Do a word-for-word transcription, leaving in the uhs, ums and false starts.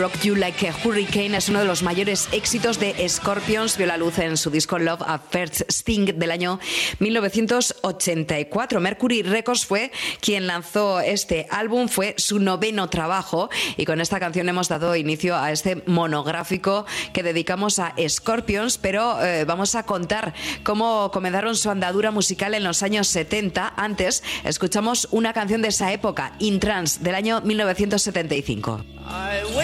Rock You Like a Hurricane es uno de los mayores éxitos de Scorpions. Vio la luz en su disco Love at First Sting del año mil novecientos ochenta y cuatro. Mercury Records fue quien lanzó este álbum, fue su noveno trabajo, y con esta canción hemos dado inicio a este monográfico que dedicamos a Scorpions, pero eh, vamos a contar cómo comenzaron su andadura musical en los años setenta. Antes escuchamos una canción de esa época, In Trance, del año mil novecientos setenta y cinco.